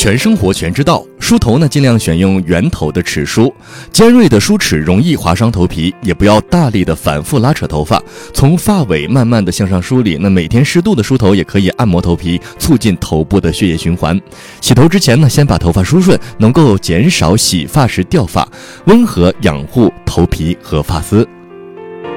全生活全知道。梳头呢，尽量选用圆头的齿梳，尖锐的梳齿容易划伤头皮，也不要大力的反复拉扯头发，从发尾慢慢的向上梳理。那每天适度的梳头，也可以按摩头皮，促进头部的血液循环。洗头之前呢，先把头发梳顺，能够减少洗发时掉发，温和养护头皮和发丝。